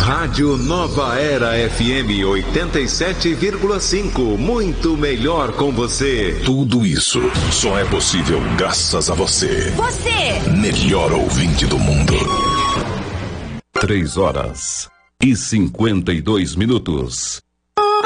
Rádio Nova Era FM 87,5. Muito melhor com você. Tudo isso só é possível graças a você. Você! Melhor ouvinte do mundo. 3 horas e 52 minutos.